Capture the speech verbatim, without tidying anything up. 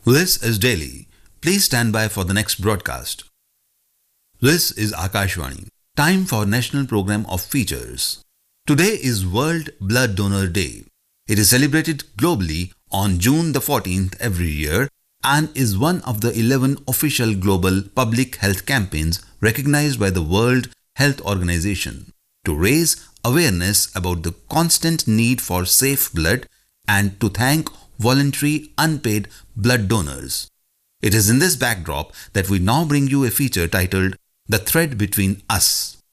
This is Daily. Please stand by for the next broadcast. This is Akashvani. Time for National Program of Features. Today is World Blood Donor Day. It is celebrated globally on June the fourteenth every year and is one of the eleven official global public health campaigns recognized by the World Health Organization to raise awareness about the constant need for safe blood and to thank voluntary unpaid blood donors. It is in this backdrop that we now bring you a feature titled The Thread Between Us.